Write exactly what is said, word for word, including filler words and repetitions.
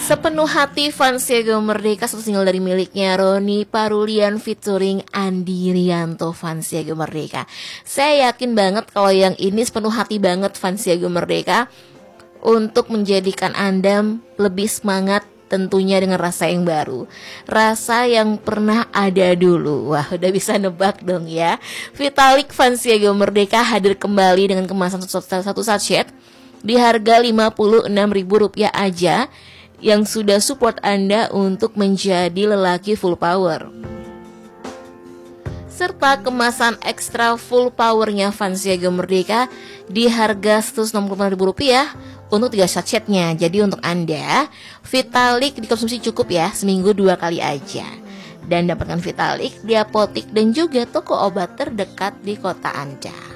Sepenuh Hati Vansiago Merdeka, satu single dari miliknya Roni Parulian featuring Andi Rianto, Vansiago Merdeka. Saya yakin banget kalau yang ini sepenuh hati banget Vansiago Merdeka untuk menjadikan Anda lebih semangat, tentunya dengan rasa yang baru, rasa yang pernah ada dulu. Wah, udah bisa nebak dong ya. Vitalik Vansiago Merdeka hadir kembali dengan kemasan satu sachet di harga lima puluh enam ribu rupiah aja, yang sudah support Anda untuk menjadi lelaki full power. Serta kemasan ekstra full powernya Vansiago Merdeka di harga seratus enam puluh lima ribu rupiah untuk tiga sachetnya. Jadi untuk Anda, Vitalik dikonsumsi cukup ya, seminggu dua kali aja. Dan dapatkan Vitalik di apotik dan juga toko obat terdekat di kota Anda.